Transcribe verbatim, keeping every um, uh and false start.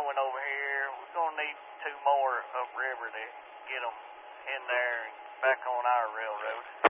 one over here. We're going to need two more upriver to get them in there and back on our railroad.